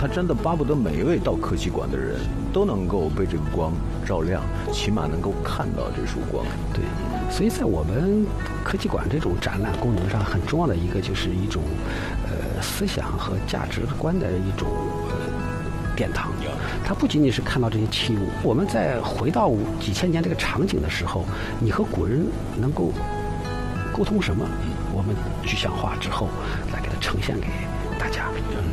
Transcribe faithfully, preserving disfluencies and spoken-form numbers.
他真的巴不得每一位到科技馆的人都能够被这个光照亮，起码能够看到这束光。 对，所以在我们科技馆这种展览功能上，很重要的一个就是一种呃思想和价值观的一种呃殿堂。它不仅仅是看到这些器物，我们在回到几千年这个场景的时候，你和古人能够沟通什么，我们具象化之后来给它呈现给大家。